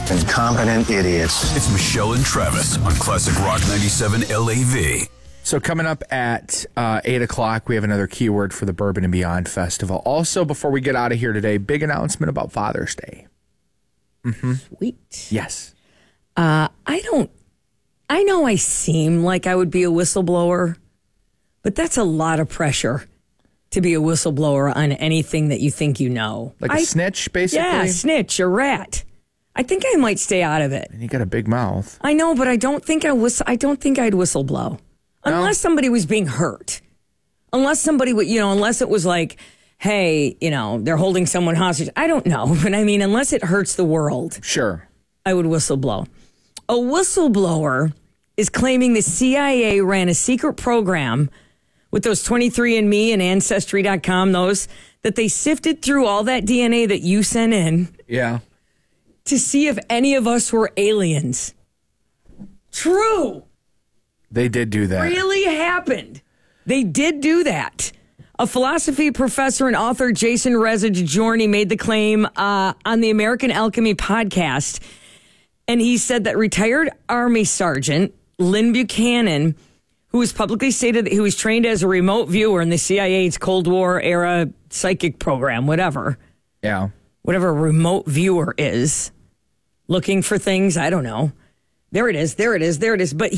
Incompetent idiots. It's Michelle and Travis on Classic Rock 97 LAV. So coming up at 8 o'clock, we have another keyword for the Bourbon and Beyond Festival. Also, before we get out of here today, big announcement about Father's Day. Mm-hmm. Sweet. Yes. I know I seem like I would be a whistleblower, but that's a lot of pressure to be a whistleblower on anything that you think you know. Like a snitch, basically? Yeah, snitch, a rat. I think I might stay out of it. And you got a big mouth. I know, but I don't think I'd whistleblow. Unless somebody was being hurt. Unless somebody would, unless it was like, hey, they're holding someone hostage. I don't know. But I mean, unless it hurts the world. Sure. I would whistleblow. A whistleblower is claiming the CIA ran a secret program with those 23andMe and Ancestry.com, that they sifted through all that DNA that you sent in. Yeah. To see if any of us were aliens. True. They did do that. Really happened. They did do that. A philosophy professor and author, Jason Rezajorny, made the claim on the American Alchemy podcast. And he said that retired Army Sergeant Lynn Buchanan, who has publicly stated that he was trained as a remote viewer in the CIA's Cold War era psychic program, whatever. Yeah. Whatever a remote viewer is. Looking for things, I don't know. There it is. But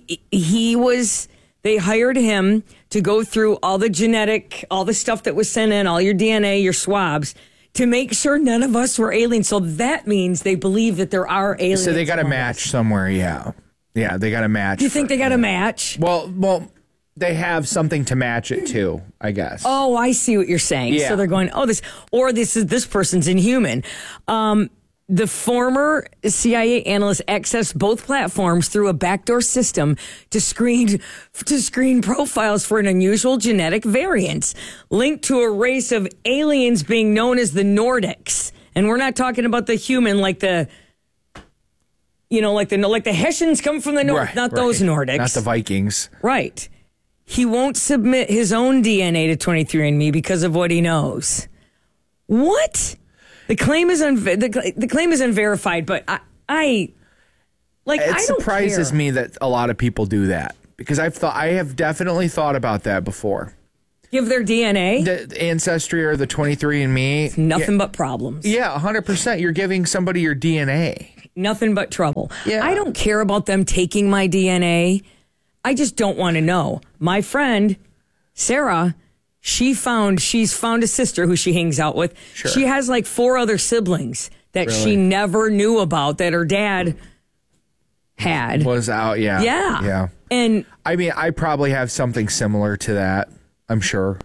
they hired him to go through all the stuff that was sent in, all your DNA, your swabs, to make sure none of us were aliens. So that means they believe that there are aliens. So they got a match somewhere, yeah. Yeah, they got a match. Do you think they got a match? Well, they have something to match it to, I guess. Oh, I see what you're saying. Yeah. So they're going, this person's inhuman. The former CIA analyst accessed both platforms through a backdoor system to screen profiles for an unusual genetic variant linked to a race of aliens being known as the Nordics. And we're not talking about the human like the Hessians come from the north, not those Nordics. Not the Vikings. Right. He won't submit his own DNA to 23andMe because of what he knows. What? The claim is unverified, but It I don't surprises care. me that a lot of people do that because I have definitely thought about that before. Give their DNA? The Ancestry or the 23andMe. Nothing but problems. Yeah, 100%. You're giving somebody your DNA. Nothing but trouble. Yeah. I don't care about them taking my DNA. I just don't want to know. My friend, Sarah, she's found a sister who she hangs out with. Sure. She has like 4 other siblings that she never knew about that her dad had. Was out, yeah. Yeah. Yeah. And I mean, I probably have something similar to that, I'm sure.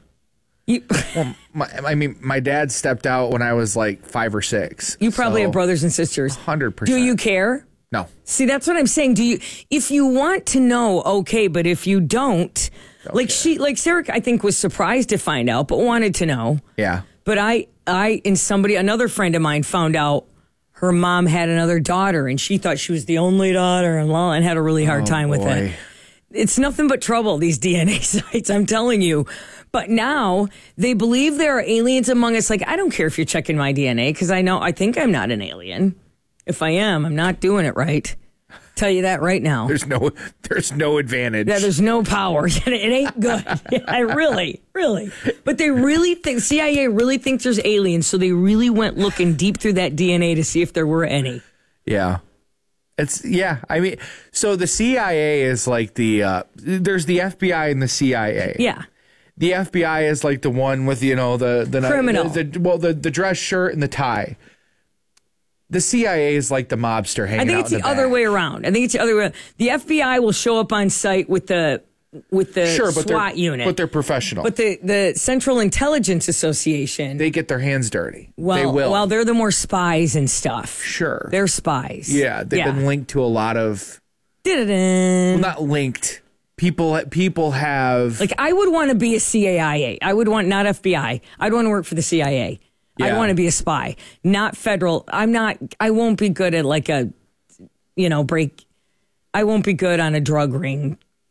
My dad stepped out when I was like 5 or 6. You probably have brothers and sisters. 100%. Do you care? No. See, that's what I'm saying. If you want to know, okay, but if you don't, like Sarah, I think was surprised to find out, but wanted to know. Yeah. But another friend of mine found out her mom had another daughter and she thought she was the only daughter-in-law and had a really hard time with it. It's nothing but trouble, these DNA sites, I'm telling you. But now they believe there are aliens among us. Like, I don't care if you're checking my DNA because I think I'm not an alien. If I am, I'm not doing it right. Tell you that right now. There's no advantage. Yeah, there's no power. It ain't good. I really. But they really think, CIA really thinks there's aliens, so they really went looking deep through that DNA to see if there were any. Yeah. I mean, so the CIA is like there's the FBI and the CIA. Yeah. The FBI is like the one with, the criminal. The dress shirt and the tie. The CIA is like the mobster hanging out. I think it's the other way around. The FBI will show up on site with the SWAT unit. But they're professional. But the Central Intelligence Association, they get their hands dirty. Well, they will. Well, they're the more spies and stuff. Sure. They're spies. Yeah, they've been linked to a lot of... Well, not linked. People have... Like, I would want to be a CIA. I would want, not FBI. I'd want to work for the CIA. Yeah. I want to be a spy, not federal. I won't be good at like I won't be good on a drug ring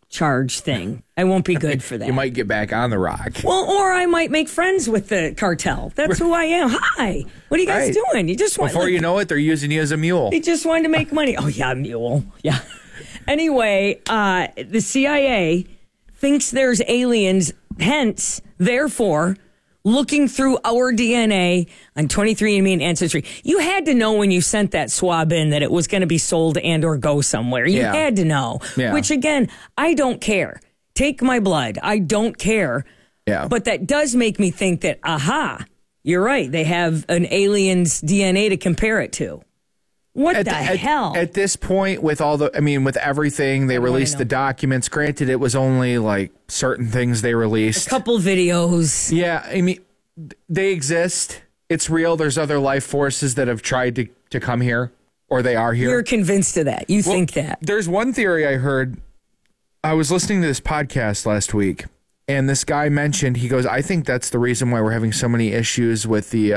charge thing. I won't be good for that. You might get back on the rock. Well, or I might make friends with the cartel. That's who I am. Hi. What are you guys doing? You just want Before you know it, they're using you as a mule. They just wanted to make money. Oh, yeah, mule. Yeah. Anyway, the CIA thinks there's aliens, hence, therefore, looking through our DNA on 23andMe and Ancestry. You had to know when you sent that swab in that it was going to be sold and or go somewhere. You had to know. Yeah. Which, again, I don't care. Take my blood. I don't care. Yeah. But that does make me think that, you're right. They have an alien's DNA to compare it to. What the hell? At this point, with everything, they released the documents. Granted, it was only like certain things they released. A couple videos. Yeah, I mean, they exist. It's real. There's other life forces that have tried to come here, or they are here. You're convinced of that. You think that. There's one theory I heard. I was listening to this podcast last week, and this guy mentioned, he goes, I think that's the reason why we're having so many issues with the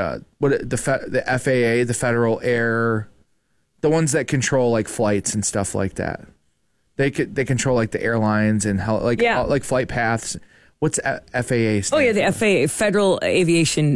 FAA, the Federal Air... The ones that control like flights and stuff like that, they control like the airlines and how like flight paths. What's FAA? Oh yeah, the FAA, Federal Aviation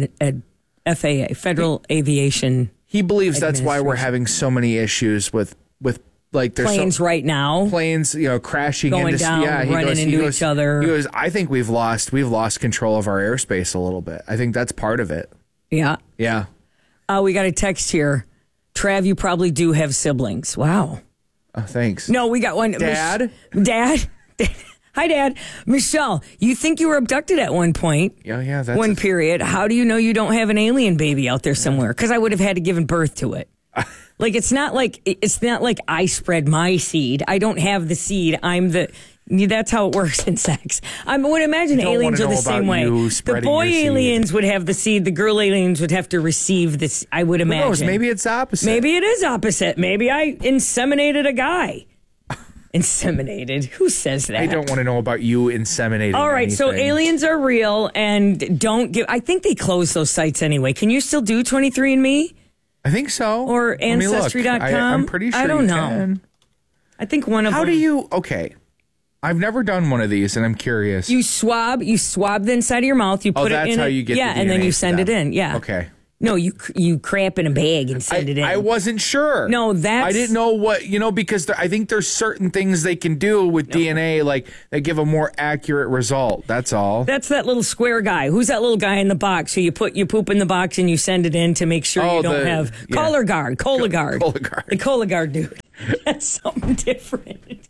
FAA, Federal Aviation. He believes that's why we're having so many issues with like there's planes right now. Planes, crashing going into down, running into each other. He goes, I think we've lost control of our airspace a little bit. I think that's part of it. Yeah. Yeah. We got a text here. Trav, you probably do have siblings. Wow. Oh, thanks. No, we got one. Dad? Dad? Hi, Dad. Michelle, you think you were abducted at one point. Yeah. That's one period. How do you know you don't have an alien baby out there somewhere? Because I would have had to give birth to it. Like, it's not like I spread my seed. I don't have the seed. That's how it works in sex. I would imagine aliens are the same way. The boy aliens would have the seed. The girl aliens would have to receive this. I would imagine. Who knows? Maybe it's opposite. Maybe it is opposite. Maybe I inseminated a guy. Inseminated? Who says that? I don't want to know about you inseminating. All right, anything. so aliens are real and don't give. I think they close those sites anyway. Can you still do 23andMe? I think so. Or Ancestry.com? I'm pretty sure I don't know. Can. I think one of them. How do you? Okay. I've never done one of these, and I'm curious. You swab the inside of your mouth. You put it in. That's how you get the DNA and then you send it in. Yeah. Okay. No, you crap in a bag and send it in. I wasn't sure. No, I didn't know what, because I think there's certain things they can do with DNA, like they give a more accurate result. That's all. That's that little square guy. Who's that little guy in the box? So you poop in the box and you send it in to make sure you don't have Cologuard. The Cologuard dude. That's something different.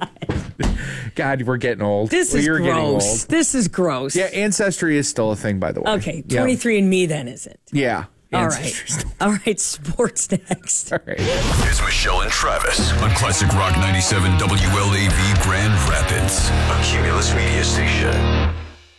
God, we're getting old. You're gross. Getting old. This is gross. Yeah, Ancestry is still a thing, by the way. Okay, 23andMe then isn't. Yeah. All right, sports next. All right. It's Michelle and Travis on Classic Rock 97 WLAV Grand Rapids, a Cumulus Media station.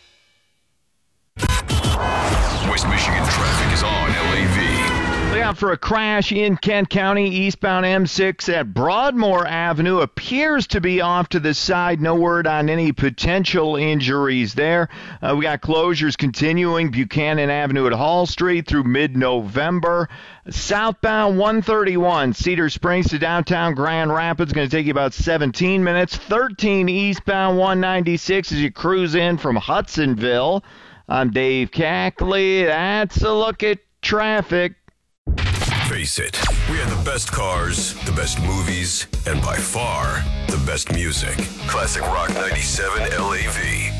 West Michigan traffic is on LAV. Look out for a crash in Kent County. Eastbound M6 at Broadmoor Avenue appears to be off to the side. No word on any potential injuries there. We got closures continuing. Buchanan Avenue at Hall Street through mid-November. Southbound 131, Cedar Springs to downtown Grand Rapids, going to take you about 17 minutes. 13 eastbound 196 as you cruise in from Hudsonville. I'm Dave Cackley. That's a look at traffic. Face it, we have the best cars, the best movies, and by far, the best music. Classic Rock 97 LAV.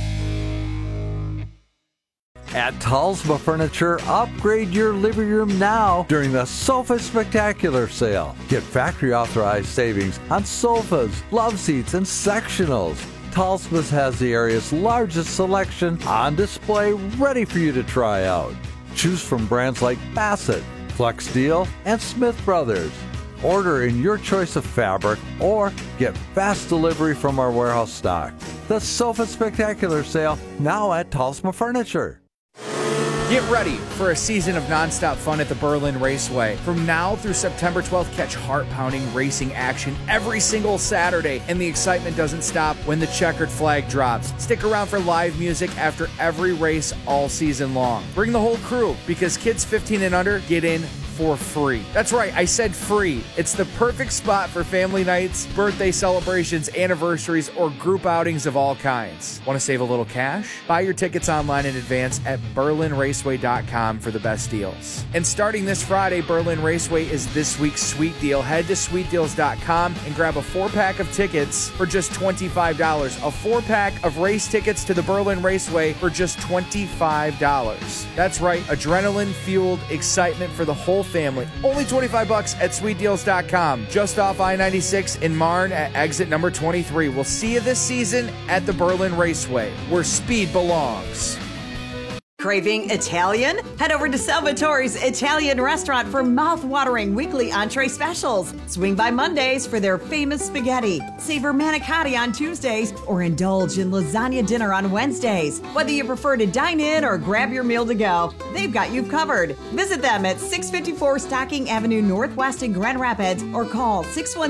At Talsma Furniture, upgrade your living room now during the Sofa Spectacular Sale. Get factory authorized savings on sofas, love seats, and sectionals. Talsma's has the area's largest selection on display ready for you to try out. Choose from brands like Bassett, Flex Steel, and Smith Brothers. Order in your choice of fabric or get fast delivery from our warehouse stock. The Sofa Spectacular Sale now at Talsma Furniture. Get ready for a season of nonstop fun at the Berlin Raceway. From now through September 12th, catch heart-pounding racing action every single Saturday, and the excitement doesn't stop when the checkered flag drops. Stick around for live music after every race all season long. Bring the whole crew, because kids 15 and under get in for free. That's right, I said free. It's the perfect spot for family nights, birthday celebrations, anniversaries, or group outings of all kinds. Want to save a little cash? Buy your tickets online in advance at BerlinRaceway.com for the best deals. And starting this Friday, Berlin Raceway is this week's sweet deal. Head to sweetdeals.com and grab a 4-pack of tickets for just $25. A 4-pack of race tickets to the Berlin Raceway for just $25. That's right, adrenaline-fueled excitement for the whole family. Only $25 at sweetdeals.com. Just off I-96 in Marne at exit number 23. We'll see you this season at the Berlin Raceway, where speed belongs. Craving Italian? Head over to Salvatore's Italian restaurant for mouth-watering weekly entree specials. Swing by Mondays for their famous spaghetti. Savor manicotti on Tuesdays or indulge in lasagna dinner on Wednesdays. Whether you prefer to dine in or grab your meal to go, they've got you covered. Visit them at 654 Stocking Avenue Northwest in Grand Rapids or call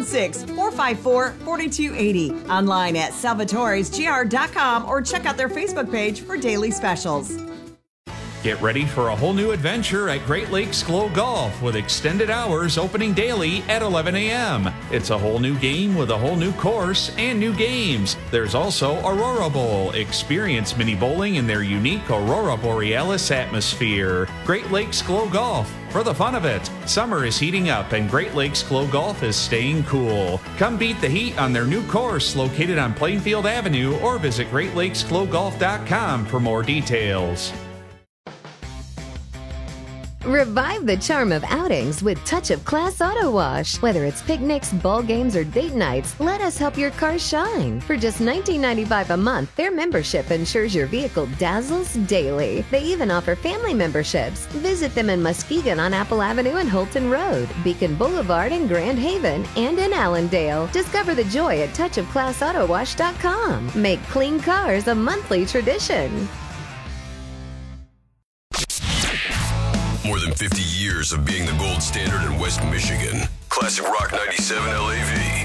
616-454-4280. Online at salvatoresgr.com or check out their Facebook page for daily specials. Get ready for a whole new adventure at Great Lakes Glow Golf with extended hours opening daily at 11 a.m. It's a whole new game with a whole new course and new games. There's also Aurora Bowl. Experience mini bowling in their unique Aurora Borealis atmosphere. Great Lakes Glow Golf. For the fun of it, summer is heating up and Great Lakes Glow Golf is staying cool. Come beat the heat on their new course located on Plainfield Avenue or visit GreatLakesGlowGolf.com for more details. Revive the charm of outings with Touch of Class Auto Wash. Whether it's picnics, ball games, or date nights, let us help your car shine. For just $19.95 a month, their membership ensures your vehicle dazzles daily. They even offer family memberships. Visit them in Muskegon on Apple Avenue and Holton Road, Beacon Boulevard in Grand Haven, and in Allendale. Discover the joy at touchofclassautowash.com. Make clean cars a monthly tradition. More than 50 years of being the gold standard in West Michigan. Classic Rock 97 LAV.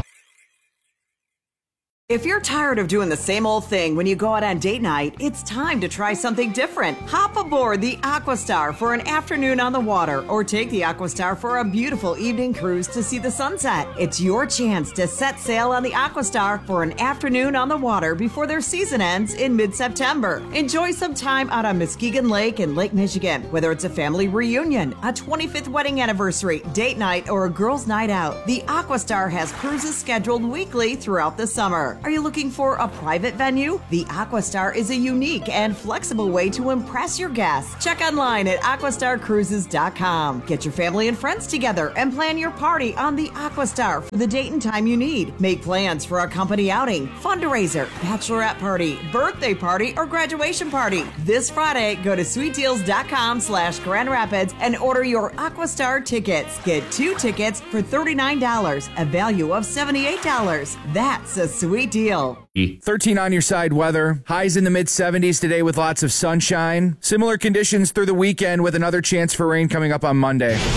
If you're tired of doing the same old thing when you go out on date night, it's time to try something different. Hop aboard the Aquastar for an afternoon on the water or take the Aquastar for a beautiful evening cruise to see the sunset. It's your chance to set sail on the Aquastar for an afternoon on the water before their season ends in mid-September. Enjoy some time out on Muskegon Lake and Lake Michigan, whether it's a family reunion, a 25th wedding anniversary, date night, or a girls' night out. The Aquastar has cruises scheduled weekly throughout the summer. Are you looking for a private venue? The Aquastar is a unique and flexible way to impress your guests. Check online at aquastarcruises.com. Get your family and friends together and plan your party on the Aquastar for the date and time you need. Make plans for a company outing, fundraiser, bachelorette party, birthday party, or graduation party. This Friday, go to sweetdeals.com/Grand Rapids and order your Aquastar tickets. Get 2 tickets for $39, a value of $78. That's a sweet deal. 13 on your side weather. Highs in the mid-70s today with lots of sunshine. Similar conditions through the weekend with another chance for rain coming up on Monday. Yep.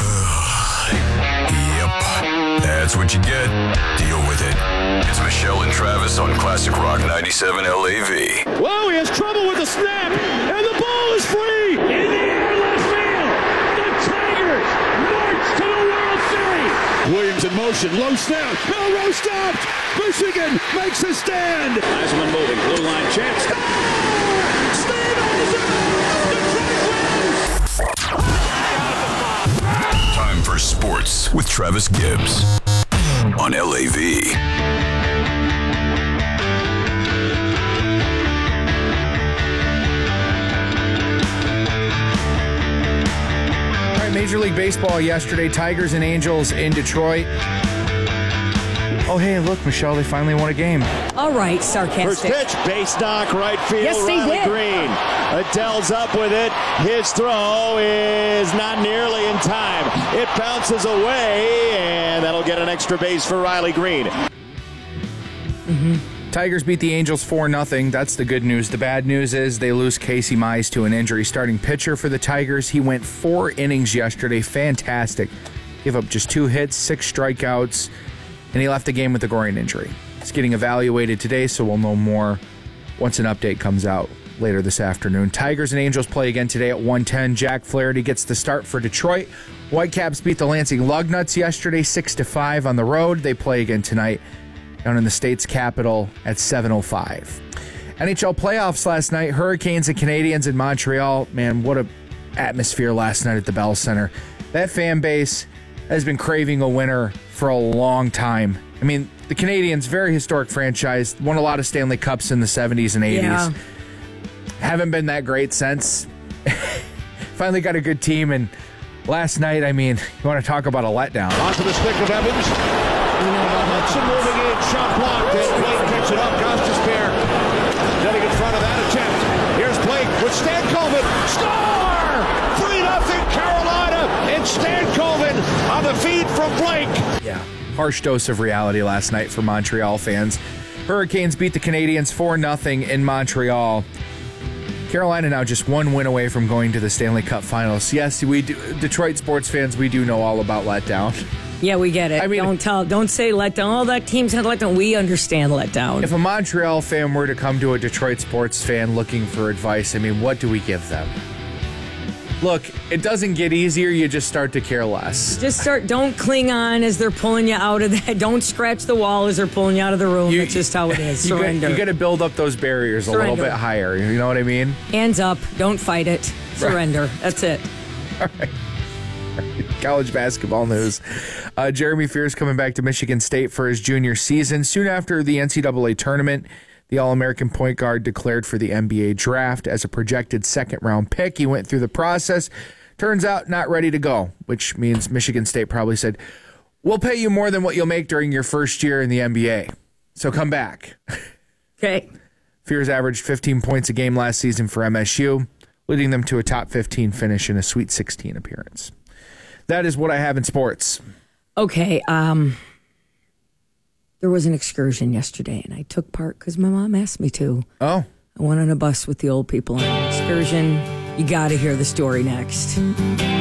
That's what you get. Deal with it. It's Michelle and Travis on Classic Rock 97 LAV. Whoa, he has trouble with the snap, and the ball is free. In the air, left field. The Tigers march to the World Series. Williams in motion, low snap. Milroe stopped. Michigan makes a stand. Heisman moving, blue line chance. Oh! Stevens! Time for sports with Travis Gibbs on LAV. Major League Baseball yesterday, Tigers and Angels in Detroit. Oh, hey, look, Michelle, they finally won a game. All right, sarcastic. First pitch, base knock, right field, Yes, they Riley did. Green. Adele's up with it. His throw is not nearly in time. It bounces away, and that'll get an extra base for Riley Green. Tigers beat the Angels 4-0. That's the good news. The bad news is they lose Casey Mize to an injury. Starting pitcher for the Tigers, he went 4 innings yesterday. Fantastic. Gave up just 2 hits, 6 strikeouts, and he left the game with a groin injury. He's getting evaluated today, so we'll know more once an update comes out. later this afternoon. Tigers and Angels play again today at 1:10. Jack Flaherty gets the start for Detroit. Whitecaps beat the Lansing Lugnuts yesterday 6-5 on the road. They play again tonight down in the state's capital at 7:05. NHL playoffs last night. Hurricanes and Canadiens in Montreal. Man, what a atmosphere last night at the Bell Center. That fan base has been craving a winner for a long time. I mean, the Canadiens, very historic franchise, won a lot of Stanley Cups in the 70s and 80s. Yeah. Haven't been that great since. Finally got a good team, and last night, I mean, you want to talk about a letdown. Onto the stick of Evans. Hudson moving in, shot blocked, and Blake picks it up. Gostisbehere getting in front of that attempt. Here's Blake with Stankoven. Score! 3-0 Carolina, and Stankoven on the feed from Blake. Yeah, harsh dose of reality last night for Montreal fans. Hurricanes beat the Canadiens 4-0 in Montreal. Carolina now just one win away from going to the Stanley Cup Finals. Yes, we do, Detroit sports fans, we do know all about letdown. Yeah, we get it. I mean, don't say letdown. Oh, that team's had letdown. We understand letdown. If a Montreal fan were to come to a Detroit sports fan looking for advice, I mean, what do we give them? Look, it doesn't get easier. You just start to care less. Don't cling on as they're pulling you out of that. Don't scratch the wall as they're pulling you out of the room. That's just how it is. Surrender. You got to build up those barriers a little bit higher. You know what I mean? Hands up. Don't fight it. Surrender. Right. That's it. All right. College basketball news. Jeremy Fears coming back to Michigan State for his junior season. Soon after the NCAA tournament, the All-American point guard declared for the NBA draft as a projected second-round pick. He went through the process. Turns out not ready to go, which means Michigan State probably said, we'll pay you more than what you'll make during your first year in the NBA. So come back. Okay. Fears averaged 15 points a game last season for MSU, leading them to a top 15 finish and a Sweet 16 appearance. That is what I have in sports. Okay. There was an excursion yesterday, and I took part because my mom asked me to. Oh. I went on a bus with the old people on an excursion. You got to hear the story next.